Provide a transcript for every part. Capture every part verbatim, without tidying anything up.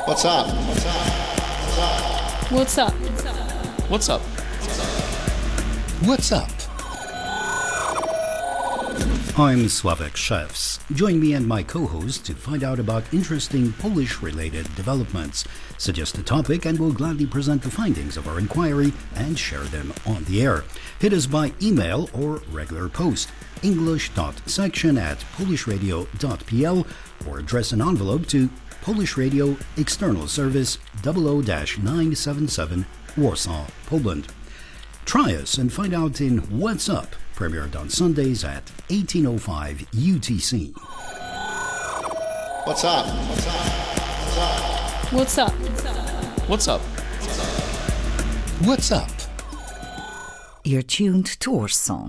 What's up? What's up? What's up? What's up? What's up? I'm Sławek Szewc. Join me and my co-host to find out about interesting Polish-related developments. Suggest a topic and we'll gladly present the findings of our inquiry and share them on the air. Hit us by email or regular post, english.section at polishradio.pl, or address an envelope to Polish Radio External Service double oh nine seven seven, Warsaw, Poland. Try us and find out in What's Up, premiered on Sundays at eighteen oh five U T C. What's up? What's up? What's up? What's up? What's up? You're tuned to Warsaw.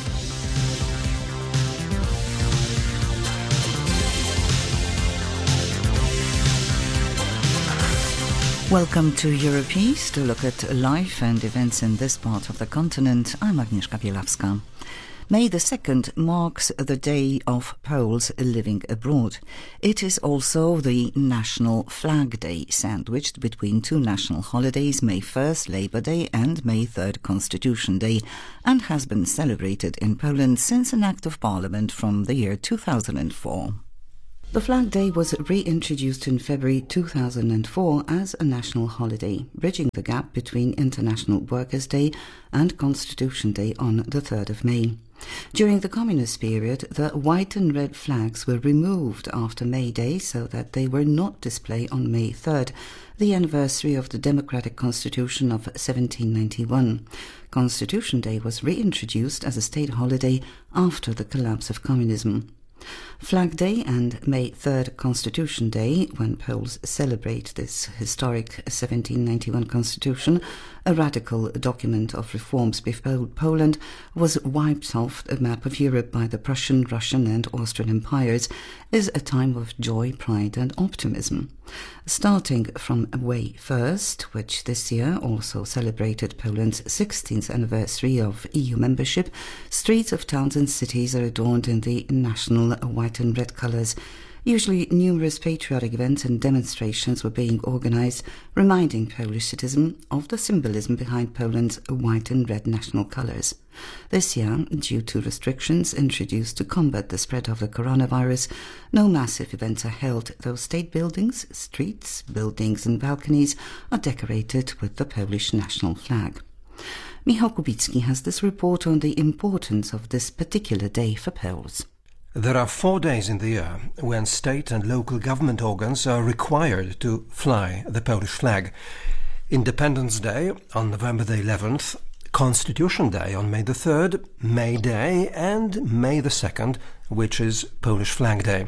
Welcome to Europeast, to look at life and events in this part of the continent. I'm Agnieszka Bielawska. May the second marks the Day of Poles Living Abroad. It is also the National Flag Day, sandwiched between two national holidays, May first, Labour Day, and May third, Constitution Day, and has been celebrated in Poland since an Act of Parliament from the year two thousand four. The Flag Day was reintroduced in February two thousand four as a national holiday, bridging the gap between International Workers' Day and Constitution Day on the third of May. During the Communist period, the white and red flags were removed after May Day so that they were not displayed on May third, the anniversary of the Democratic Constitution of seventeen ninety-one. Constitution Day was reintroduced as a state holiday after the collapse of communism. Flag Day and May third, Constitution Day, when Poles celebrate this historic seventeen ninety-one constitution, a radical document of reforms before Poland was wiped off the map of Europe by the Prussian, Russian and Austrian empires, is a time of joy, pride and optimism. Starting from May first, which this year also celebrated Poland's sixteenth anniversary of E U membership, streets of towns and cities are adorned in the national white and red colours. Usually numerous patriotic events and demonstrations were being organised, reminding Polish citizens of the symbolism behind Poland's white and red national colours. This year, due to restrictions introduced to combat the spread of the coronavirus, no massive events are held, though state buildings, streets, buildings and balconies are decorated with the Polish national flag. Michał Kubicki has this report on the importance of this particular day for Poles. There are four days in the year when state and local government organs are required to fly the Polish flag. Independence Day on November the eleventh, Constitution Day on May the third, May Day and May the second, which is Polish Flag Day.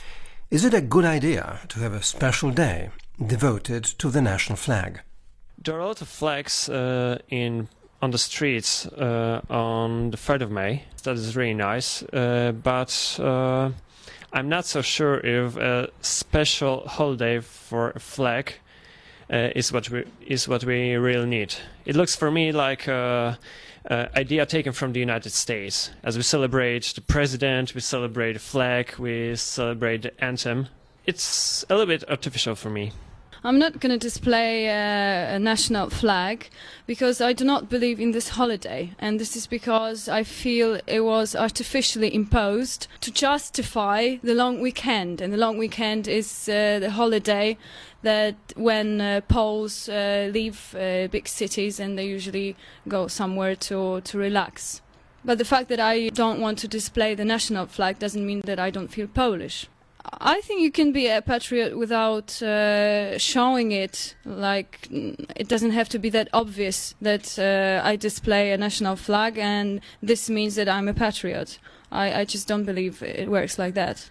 Is it a good idea to have a special day devoted to the national flag? There are a lot of flags uh, in on the streets uh, on the third of May. That is really nice, uh, but uh, I'm not so sure if a special holiday for a flag uh, is what we is what we really need. It looks for me like a, a idea taken from the United States. As we celebrate the president, we celebrate the flag, we celebrate the anthem. It's a little bit artificial for me. I'm not going to display a, a national flag because I do not believe in this holiday, and this is because I feel it was artificially imposed to justify the long weekend, and the long weekend is uh, the holiday that when uh, Poles uh, leave uh, big cities and they usually go somewhere to, to relax. But the fact that I don't want to display the national flag doesn't mean that I don't feel Polish. I think you can be a patriot without uh, showing it. Like, it doesn't have to be that obvious that uh, I display a national flag and this means that I'm a patriot. I, I just don't believe it works like that.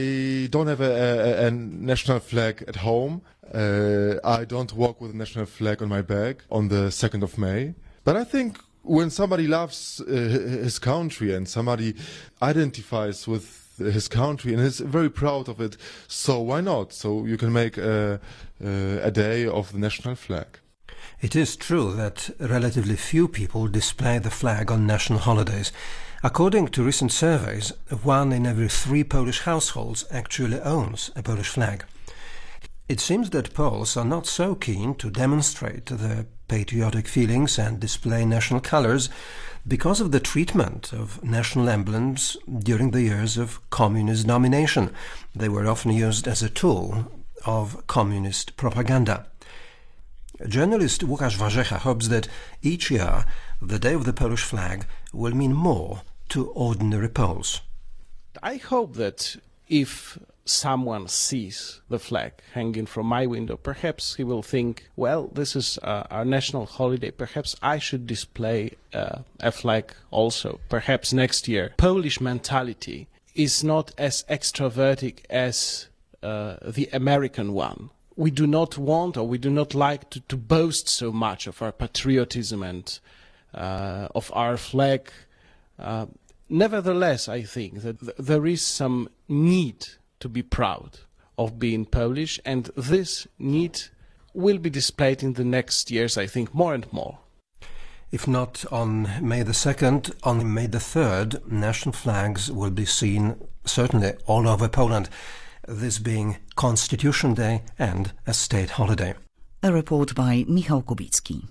I don't have a, a, a national flag at home. Uh, I don't walk with a national flag on my back on the second of May. But I think when somebody loves uh, his country and somebody identifies with his country and is very proud of it, so why not? So you can make a, a day of the national flag. It is true that relatively few people display the flag on national holidays. According to recent surveys, one in every three Polish households actually owns a Polish flag. It seems that Poles are not so keen to demonstrate their patriotic feelings and display national colors because of the treatment of national emblems during the years of communist domination. They were often used as a tool of communist propaganda. Journalist Łukasz Warzecha hopes that each year the Day of the Polish Flag will mean more to ordinary Poles. I hope that if someone sees the flag hanging from my window, perhaps he will think, well, this is uh, our national holiday, perhaps I should display uh, a flag also, perhaps next year. Polish mentality is not as extrovertic as uh, the American one. We do not want, or we do not like to, to boast so much of our patriotism and uh, of our flag. Uh, nevertheless, I think that th- there is some need to be proud of being Polish, and this need will be displayed in the next years, I think, more and more. If not on May the second, on May the third, national flags will be seen certainly all over Poland, this being Constitution Day and a state holiday. A report by Michał Kubicki.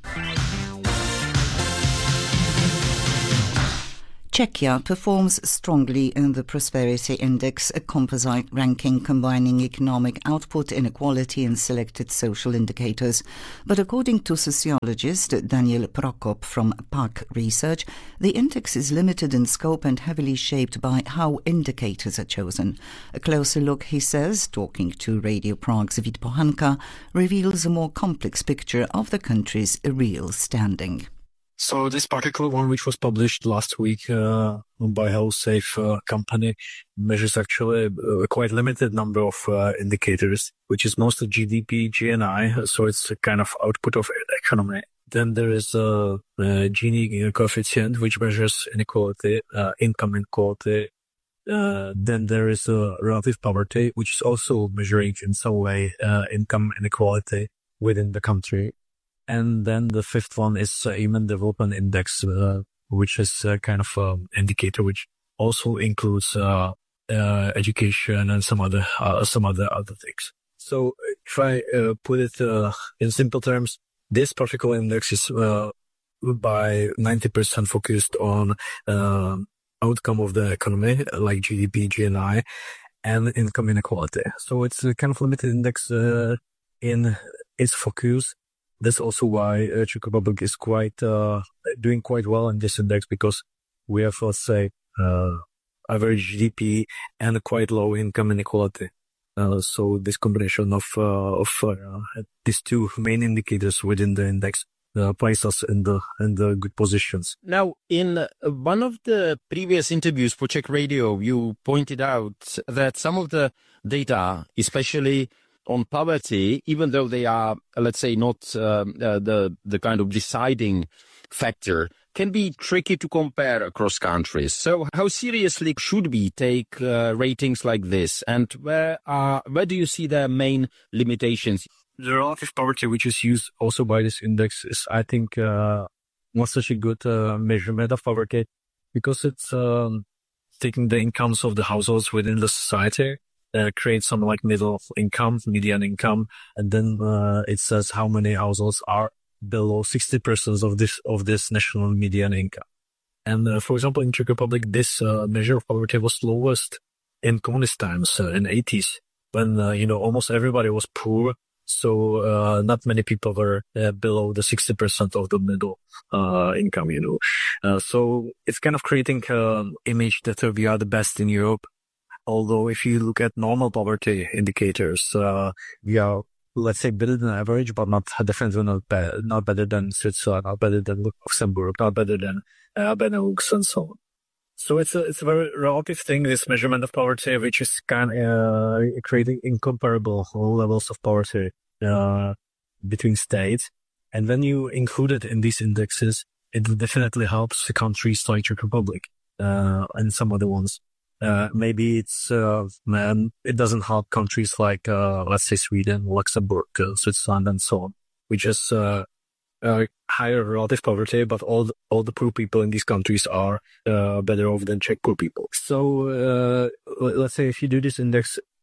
Czechia performs strongly in the Prosperity Index, a composite ranking combining economic output, inequality and selected social indicators. But according to sociologist Daniel Prokop from P A C Research, the index is limited in scope and heavily shaped by how indicators are chosen. A closer look, he says, talking to Radio Prague's Vít Pochanka, reveals a more complex picture of the country's real standing. So this particular one, which was published last week uh, by HouseSafe uh, company, measures actually a quite limited number of uh, indicators, which is mostly G D P, G N I, so it's a kind of output of economy. Then there is a, a Gini coefficient, which measures inequality, uh, income inequality. Uh, then there is a relative poverty, which is also measuring in some way uh, income inequality within the country. And then the fifth one is uh, Human Development Index, uh, which is a kind of um, indicator which also includes uh, uh, education and some other uh, some other other things. So try uh, put it uh, in simple terms. This particular index is uh, by ninety percent focused on uh, outcome of the economy, like G D P, G N I, and income inequality. So it's a kind of limited index uh, in its focus. That's also why uh, Czech Republic is quite uh, doing quite well in this index, because we have, let's say, uh, average G D P and quite low income inequality. Uh, so this combination of uh, of uh, these two main indicators within the index uh, place us in the in the good positions. Now, in one of the previous interviews for Czech Radio, you pointed out that some of the data, especially on poverty, even though they are, let's say, not uh, uh, the the kind of deciding factor, can be tricky to compare across countries. So how seriously should we take uh, ratings like this, and where are where do you see the main limitations? The relative poverty, which is used also by this index, is, I think, uh, not such a good uh, measurement of poverty, because it's um, taking the incomes of the households within the society. Uh, create some like middle income, median income, and then uh, it says how many households are below sixty percent of this of this national median income. And uh, for example, in Czech Republic, this uh, measure of poverty was lowest in communist times, uh, in eighties, when uh, you know almost everybody was poor. So uh, not many people were uh, below the sixty percent of the middle uh, income. You know, uh, so it's kind of creating an image that uh, we are the best in Europe. Although if you look at normal poverty indicators, uh, we are, let's say, better than average, but not definitely not better, not better than Switzerland, not better than Luxembourg, not better than uh, Benelux and so on. So it's a, it's a very relative thing, this measurement of poverty, which is kind of uh, creating incomparable levels of poverty uh, between states. And when you include it in these indexes, it definitely helps the countries like Czech Republic uh, and some other ones. Uh, maybe it's, uh, um, it doesn't help countries like, uh, let's say Sweden, Luxembourg, uh, Switzerland, and so on, which is, uh, uh, higher relative poverty, but all the, all the poor people in these countries are, uh, better off than Czech poor people. So, uh, let's say if you do this index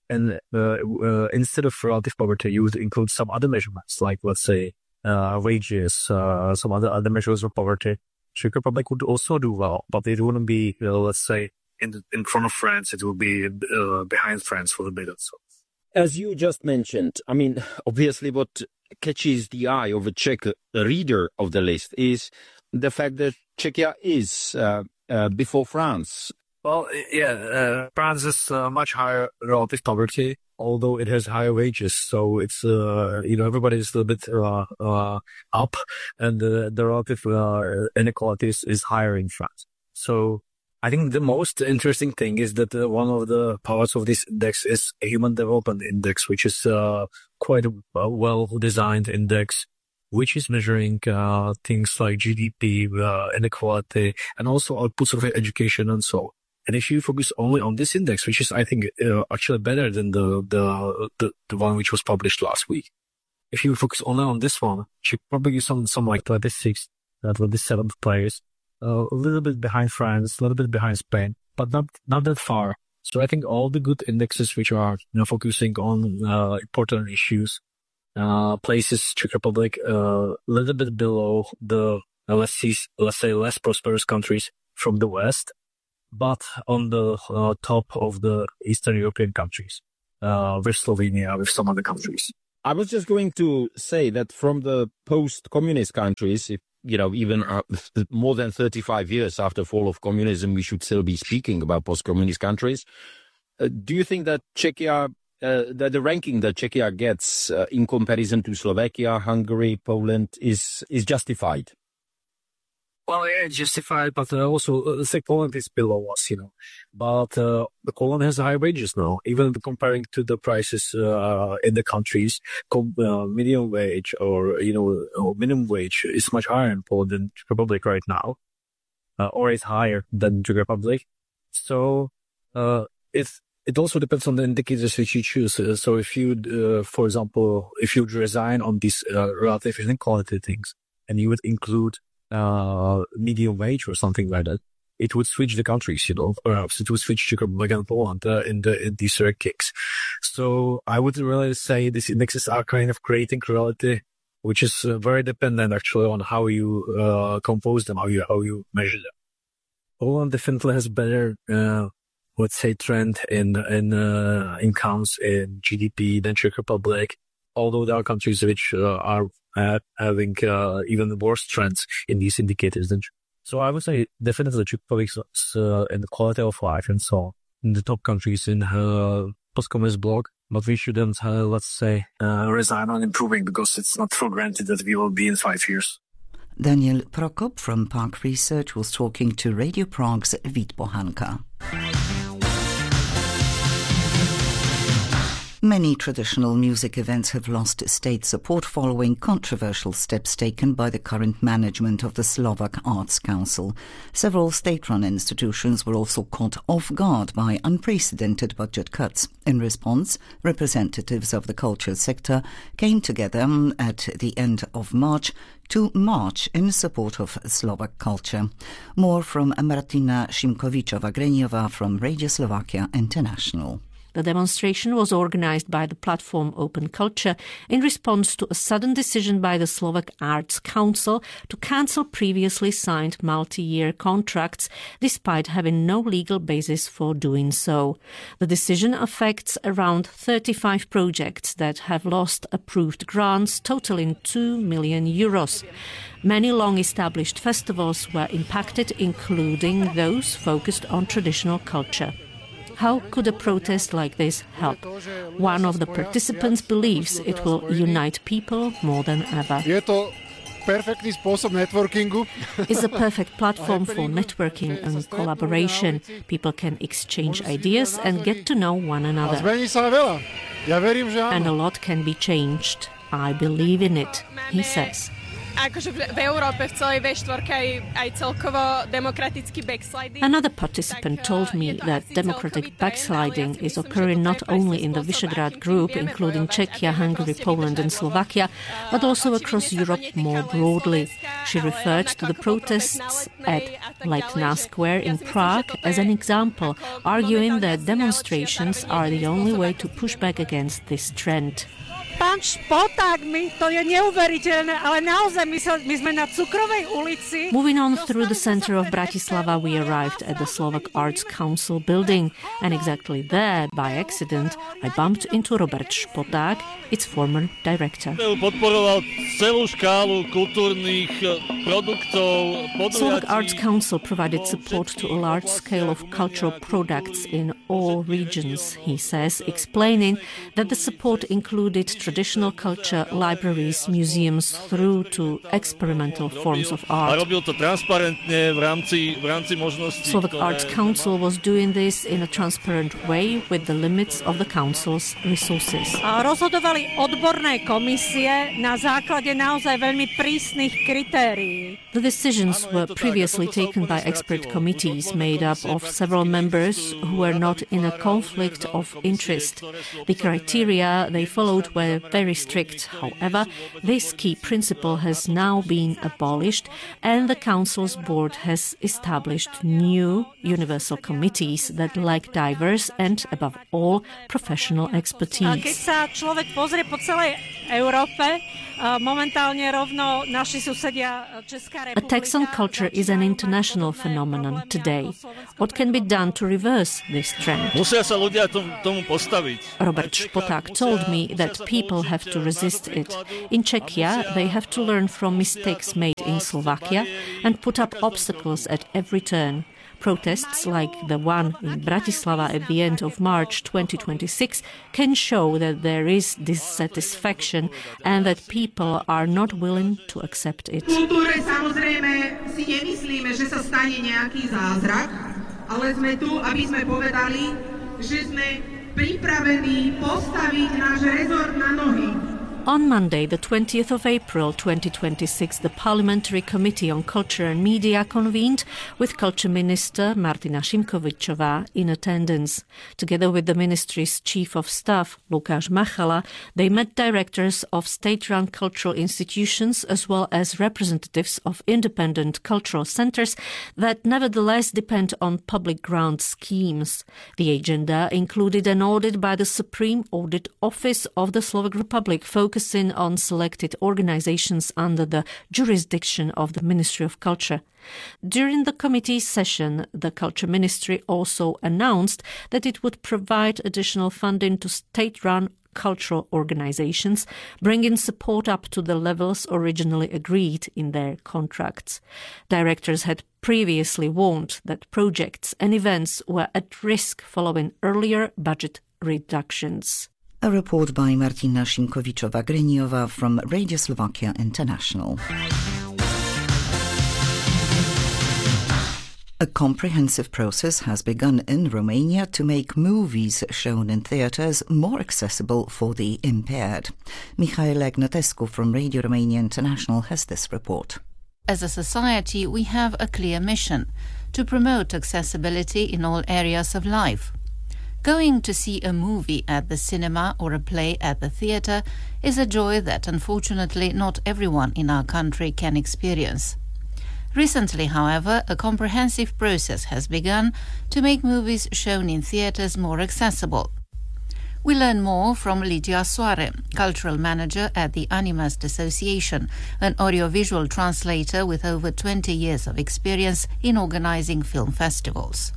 And uh, uh, instead of relative poverty, you would include some other measurements, like, let's say, uh, wages, uh, some other, other measures of poverty. Czech Republic would also do well, but it wouldn't be, uh, let's say, in the, in front of France. It would be uh, behind France for a bit or so. As you just mentioned, I mean, obviously what catches the eye of a Czech reader of the list is the fact that Czechia is uh, uh, before France. Well, yeah, uh, France has uh, much higher relative poverty, although it has higher wages. So it's, uh, you know, everybody is a little bit uh, uh, up, and uh, the relative uh, inequality is, is higher in France. So I think the most interesting thing is that uh, one of the parts of this index is a Human Development Index, which is uh, quite a, a well-designed index, which is measuring uh, things like G D P, uh, inequality, and also outputs of education and so on. And if you focus only on this index, which is, I think, uh, actually better than the, the, the, the one which was published last week. If you focus only on this one, you probably some, some like twenty-sixth, uh, twenty-seventh players, uh, a little bit behind France, a little bit behind Spain, but not, not that far. So I think all the good indexes which are, you know, focusing on, uh, important issues, uh, places Czech Republic, uh, a little bit below the, uh, let's see, let's say less prosperous countries from the West, but on the uh, top of the Eastern European countries, uh, with Slovenia, with some other countries. I was just going to say that from the post-communist countries, if, you know, even uh, more than thirty-five years after fall of communism, we should still be speaking about post-communist countries. Uh, do you think that Czechia, uh, that the ranking that Czechia gets uh, in comparison to Slovakia, Hungary, Poland is, is justified? Well, yeah, it's justified, but uh, also, uh, let's say Poland is below us, you know. But uh, the Poland has high wages now, even comparing to the prices uh, in the countries. Com- uh, minimum wage or, you know, or minimum wage is much higher in Poland than Czech Republic right now, uh, or is higher than Czech Republic. So uh, it's, it also depends on the indicators which you choose. Uh, so if you, uh, for example, if you resign on these uh, relative inequality things, and you would include uh, medium wage or something like that, it would switch the countries, you know, perhaps it would switch Czech Republic and Poland uh, in the, in these rankings. So I would really say these indexes are kind of creating reality, which is uh, very dependent actually on how you, uh, compose them, how you, how you measure them. Poland definitely has better, uh, let's say trend in, in, uh, incomes in G D P than Czech Republic, although there are countries which uh, are uh, having uh, even worse trends in these indicators than. So I would say definitely Czech Republic uh, in the quality of life and so on in the top countries in uh, post-communist bloc, but we shouldn't, uh, let's say, uh, resign on improving because it's not for granted that we will be in five years. Daniel Prokop from Park Research was talking to Radio Prague's Vít Bohanka. Many traditional music events have lost state support following controversial steps taken by the current management of the Slovak Arts Council. Several state-run institutions were also caught off guard by unprecedented budget cuts. In response, representatives of the culture sector came together at the end of March to march in support of Slovak culture. More from Martina Šimkovičová-Greňová from Radio Slovakia International. The demonstration was organized by the platform Open Culture in response to a sudden decision by the Slovak Arts Council to cancel previously signed multi-year contracts, despite having no legal basis for doing so. The decision affects around thirty-five projects that have lost approved grants totaling two million euros. Many long-established festivals were impacted, including those focused on traditional culture. How could a protest like this help? One of the participants believes it will unite people more than ever. It's a perfect platform for networking and collaboration. People can exchange ideas and get to know one another. And a lot can be changed. I believe in it, he says. Another participant told me that democratic backsliding is occurring not only in the Visegrad group, including Czechia, Hungary, Poland and Slovakia, but also across Europe more broadly. She referred to the protests at Letná Square in Prague as an example, arguing that demonstrations are the only way to push back against this trend. Pán Špoták, mi to je neuveriteľné, ale naozaj my, sa, my sme na Cukrovej ulici. Moving on through the center of Bratislava, we arrived at the Slovak Arts Council building, and exactly there, by accident, I bumped into Robert Špoták, its former director. Podporoval celú škálu kultúrnych produktov, podujatí. Slovak Arts Council provided support to a large scale of cultural products in all regions, he says, explaining that the support included traditional culture, libraries, museums, through to experimental forms of art. Slovak Arts Council was doing this in a transparent way with the limits of the council's resources. Rozhodovali odborné komisie na základe naozaj veľmi prísnych kritérií. The decisions were previously taken by expert committees made up of several members who were not in a conflict of interest. The criteria they followed were very strict. However, this key principle has now been abolished, and the Council's board has established new universal committees that lack diverse and, above all, professional expertise. Keď sa človek pozrie po celej Európe, momentálne rovno naši susedia Česká republika. A tax on culture is an international phenomenon today. What can be done to reverse this trend? Musia sa ľudia tomu postaviť. Robert Špoták told me that people have to resist it. In Czechia, they have to learn from mistakes made in Slovakia and put up obstacles at every turn. Protests like the one in Bratislava at the end of March twenty twenty-six can show that there is dissatisfaction and that people are not willing to accept it. Kultúre samozrejme si nemyslíme, že sa stane nejaký zázrak, ale sme tu, aby sme povedali, že sme pripravení postaviť náš rezort na nohy. On Monday, the twentieth of April twenty twenty-six, the Parliamentary Committee on Culture and Media convened with Culture Minister Martina Šimkovičová in attendance. Together with the ministry's Chief of Staff, Lukáš Machala, they met directors of state-run cultural institutions as well as representatives of independent cultural centres that nevertheless depend on public grant schemes. The agenda included an audit by the Supreme Audit Office of the Slovak Republic, focusing on selected organizations under the jurisdiction of the Ministry of Culture. During the committee's session, the Culture Ministry also announced that it would provide additional funding to state-run cultural organizations, bringing support up to the levels originally agreed in their contracts. Directors had previously warned that projects and events were at risk following earlier budget reductions. A report by Martina Šimkovičová-Greniova from Radio Slovakia International. A comprehensive process has begun in Romania to make movies shown in theatres more accessible for the impaired. Mihail Ignatescu from Radio Romania International has this report. As a society, we have a clear mission: to promote accessibility in all areas of life. Going to see a movie at the cinema or a play at the theatre is a joy that unfortunately not everyone in our country can experience. Recently, however, a comprehensive process has begun to make movies shown in theatres more accessible. We learn more from Lidia Soare, cultural manager at the Animast Association, an audiovisual translator with over twenty years of experience in organising film festivals.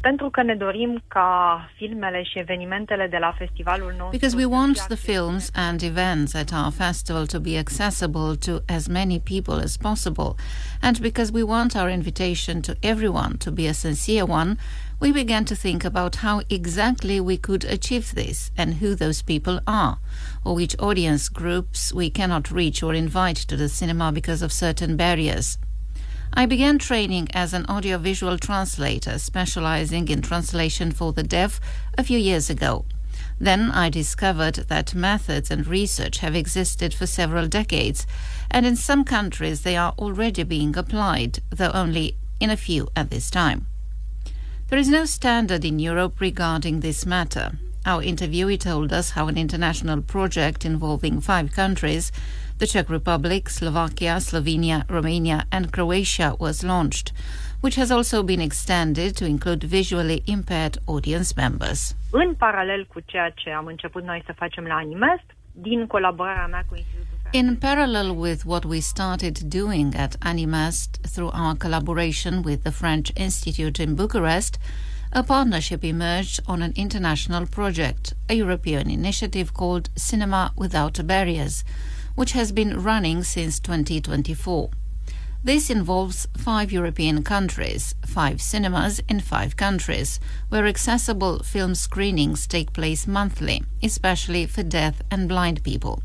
Because we want the films and events at our festival to be accessible to as many people as possible, and because we want our invitation to everyone to be a sincere one, we began to think about how exactly we could achieve this and who those people are, or which audience groups we cannot reach or invite to the cinema because of certain barriers. I began training as an audiovisual translator, specializing in translation for the deaf, a few years ago. Then I discovered that methods and research have existed for several decades, and in some countries they are already being applied, though only in a few at this time. There is no standard in Europe regarding this matter. Our interviewee told us how an international project involving five countries, the Czech Republic, Slovakia, Slovenia, Romania and Croatia, was launched, which has also been extended to include visually impaired audience members. În paralel cu ceea ce am început noi să facem la Animest, din colaborarea mea cu Institutul In parallel with what we started doing at Animest through our collaboration with the French Institute in Bucharest, a partnership emerged on an international project, a European initiative called Cinema Without Barriers, which has been running since twenty twenty-four. This involves five European countries, five cinemas in five countries, where accessible film screenings take place monthly, especially for deaf and blind people.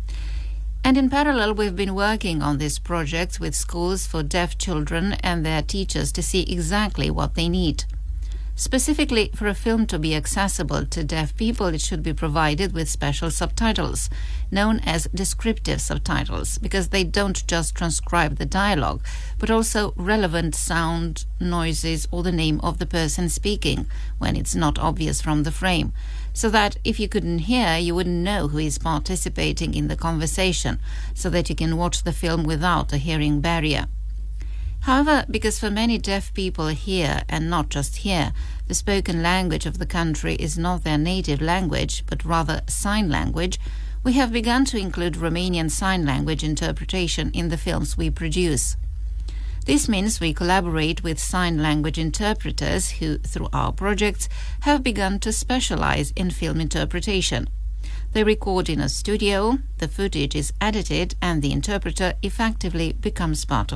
And in parallel, we've been working on this project with schools for deaf children and their teachers to see exactly what they need. Specifically, for a film to be accessible to deaf people, it should be provided with special subtitles, known as descriptive subtitles, because they don't just transcribe the dialogue, but also relevant sound, noises, or the name of the person speaking, when it's not obvious from the frame, so that if you couldn't hear, you wouldn't know who is participating in the conversation, so that you can watch the film without a hearing barrier. However, because for many deaf people here, and not just here, the spoken language of the country is not their native language, but rather sign language, we have begun to include Romanian Sign Language interpretation in the films we produce. This means we collaborate with sign language interpreters who, through our projects, have begun to specialize in film interpretation. They record in a studio, the footage is edited, and the interpreter effectively becomes part of